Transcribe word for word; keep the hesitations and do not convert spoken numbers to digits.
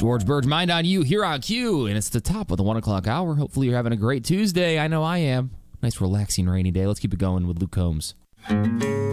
George Burge, Mind on You here on Q, and it's the top of the one o'clock hour. Hopefully you're having a great Tuesday. I know I am. Nice, relaxing, rainy day. Let's keep it going with Luke Combs.